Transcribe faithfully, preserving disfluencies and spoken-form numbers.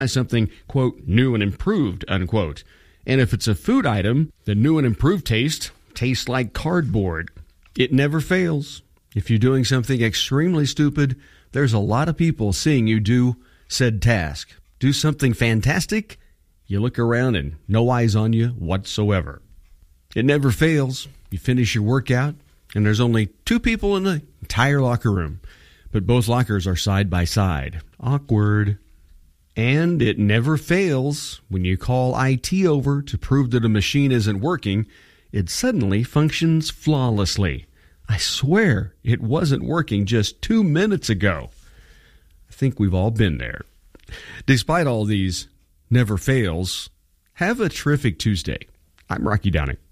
something, quote, new and improved, unquote. And if it's a food item, the new and improved taste tastes like cardboard. It never fails. If you're doing something extremely stupid, there's a lot of people seeing you do said task. Do something fantastic, you look around and no eyes on you whatsoever. It never fails. You finish your workout, and there's only two people in the entire locker room, but both lockers are side by side. Awkward. And it never fails. When you call I T over to prove that a machine isn't working, it suddenly functions flawlessly. I swear it wasn't working just two minutes ago. I think we've all been there. Despite all these never fails, have a terrific Tuesday. I'm Rocky Downing.